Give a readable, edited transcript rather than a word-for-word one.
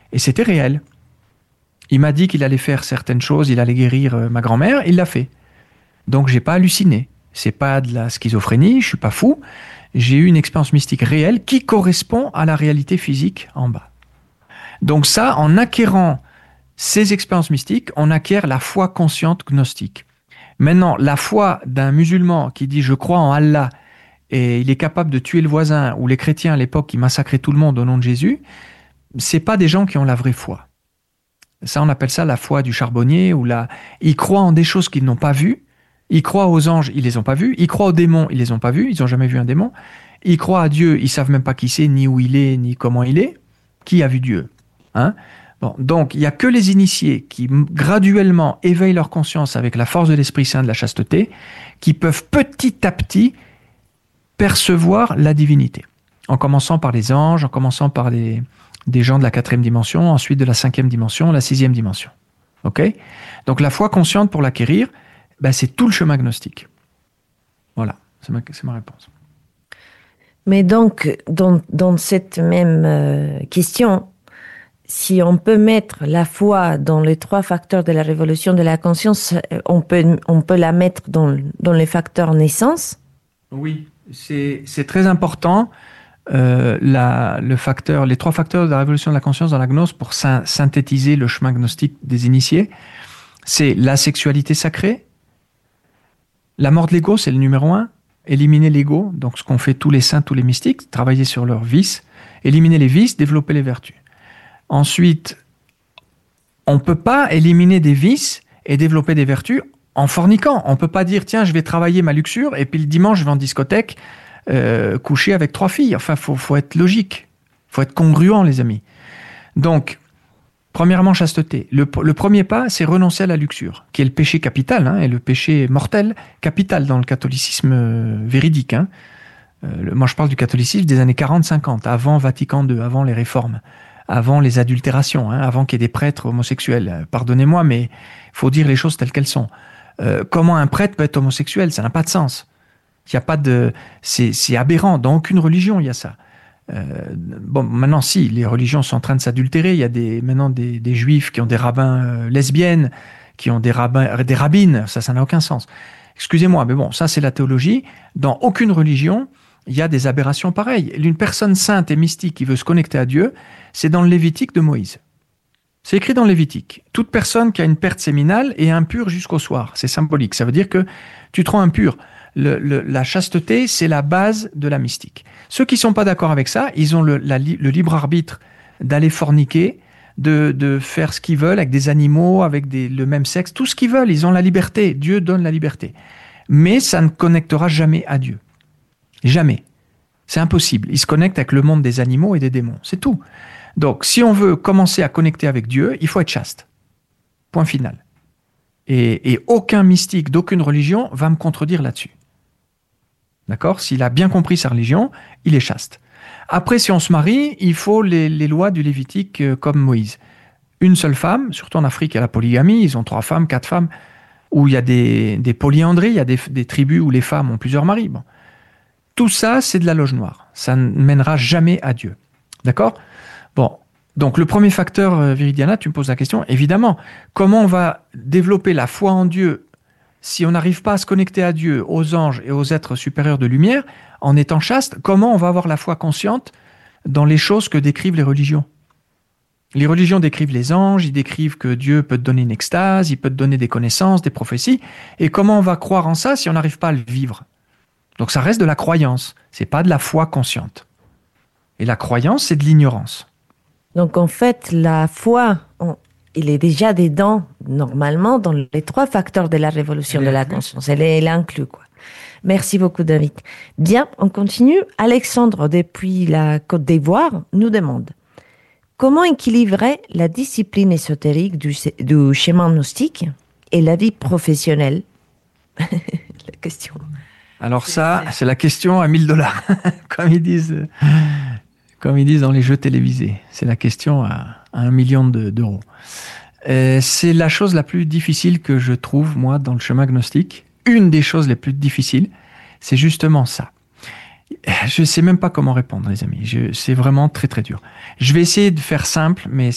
Et c'était réel. Il m'a dit qu'il allait faire certaines choses, il allait guérir ma grand-mère, il l'a fait. Donc j'ai pas halluciné. C'est pas de la schizophrénie, je suis pas fou. J'ai eu une expérience mystique réelle qui correspond à la réalité physique en bas. Donc ça, en acquérant ces expériences mystiques, on acquiert la foi consciente gnostique. Maintenant, la foi d'un musulman qui dit « je crois en Allah » et il est capable de tuer le voisin, ou les chrétiens à l'époque qui massacraient tout le monde au nom de Jésus, c'est pas des gens qui ont la vraie foi. Ça, on appelle ça la foi du charbonnier, ou ils croient en des choses qu'ils n'ont pas vues. Ils croient aux anges, ils les ont pas vus. Ils croient aux démons, ils les ont pas vus. Ils ont jamais vu un démon. Ils croient à Dieu, ils savent même pas qui c'est, ni où il est, ni comment il est. Qui a vu Dieu, hein? Bon, donc, il y a que les initiés qui graduellement éveillent leur conscience avec la force de l'Esprit Saint de la chasteté, qui peuvent petit à petit percevoir la divinité. En commençant par les anges, en commençant par des gens de la 4e dimension, ensuite de la 5e dimension, la 6e dimension. Ok? Donc la foi consciente pour l'acquérir, c'est tout le chemin gnostique. Voilà, c'est ma réponse. Mais donc, dans cette même question, si on peut mettre la foi dans les 3 facteurs de la révolution de la conscience, on peut la mettre dans les facteurs naissance? Oui, c'est très important. Les 3 facteurs de la révolution de la conscience dans la gnose pour synthétiser le chemin gnostique des initiés, c'est la sexualité sacrée, la mort de l'ego, c'est le numéro 1, éliminer l'ego, donc ce qu'ont fait tous les saints, tous les mystiques, travailler sur leurs vices, éliminer les vices, développer les vertus. Ensuite, on ne peut pas éliminer des vices et développer des vertus en forniquant. On ne peut pas dire, tiens, je vais travailler ma luxure et puis le dimanche, je vais en discothèque coucher avec 3 filles. Enfin, faut être logique. Il faut être congruent, les amis. Donc, premièrement, chasteté. Le premier pas, c'est renoncer à la luxure, qui est le péché capital, et le péché mortel capital dans le catholicisme véridique. Moi, je parle du catholicisme des années 40-50, avant Vatican II, avant les réformes, avant les adultérations, avant qu'il y ait des prêtres homosexuels. Pardonnez-moi, mais il faut dire les choses telles qu'elles sont. Comment un prêtre peut être homosexuel? Ça n'a pas de sens. Il y a pas de, c'est aberrant. Dans aucune religion, il y a ça. Maintenant, si, les religions sont en train de s'adultérer. Il y a maintenant des juifs qui ont des rabbins lesbiennes, qui ont des rabbines. Ça n'a aucun sens. Excusez-moi, mais bon, ça, c'est la théologie. Dans aucune religion, il y a des aberrations pareilles. Une personne sainte et mystique qui veut se connecter à Dieu, c'est dans le Lévitique de Moïse. C'est écrit dans le Lévitique. Toute personne qui a une perte séminale est impure jusqu'au soir. C'est symbolique. Ça veut dire que tu te rends impur. La chasteté, c'est la base de la mystique. Ceux qui ne sont pas d'accord avec ça, ils ont le libre arbitre d'aller forniquer, de faire ce qu'ils veulent avec des animaux, avec le même sexe, tout ce qu'ils veulent. Ils ont la liberté. Dieu donne la liberté. Mais ça ne connectera jamais à Dieu. Jamais. C'est impossible. Ils se connectent avec le monde des animaux et des démons. C'est tout. Donc, si on veut commencer à connecter avec Dieu, il faut être chaste. Point final. Et aucun mystique d'aucune religion va me contredire là-dessus. D'accord? S'il a bien compris sa religion, il est chaste. Après, si on se marie, il faut les lois du Lévitique comme Moïse. Une seule femme, surtout en Afrique, il y a la polygamie, ils ont 3 femmes, 4 femmes, où il y a des polyandries, il y a des tribus où les femmes ont plusieurs maris. Bon. Tout ça, c'est de la loge noire. Ça ne mènera jamais à Dieu. D'accord? Bon. Donc, le premier facteur, Viridiana, tu me poses la question, évidemment, comment on va développer la foi en Dieu si on n'arrive pas à se connecter à Dieu, aux anges et aux êtres supérieurs de lumière, en étant chaste, comment on va avoir la foi consciente dans les choses que décrivent les religions? Les religions décrivent les anges, ils décrivent que Dieu peut te donner une extase, il peut te donner des connaissances, des prophéties, et comment on va croire en ça si on n'arrive pas à le vivre? Donc ça reste de la croyance, c'est pas de la foi consciente. Et la croyance, c'est de l'ignorance. Donc en fait, la foi, il est déjà dedans, normalement, dans les 3 facteurs de la révolution de la conscience. Elle est inclue, quoi. Merci beaucoup, David. Bien, on continue. Alexandre, depuis la Côte d'Ivoire, nous demande comment équilibrer la discipline ésotérique du schéma gnostique et la vie professionnelle? La question. Alors ça, c'est la question à $1000, comme ils disent dans les jeux télévisés. C'est la question à 1 million d'euros. C'est la chose la plus difficile que je trouve, moi, dans le chemin gnostique. Une des choses les plus difficiles, c'est justement ça. Je ne sais même pas comment répondre, les amis. C'est vraiment très, très dur. Je vais essayer de faire simple, mais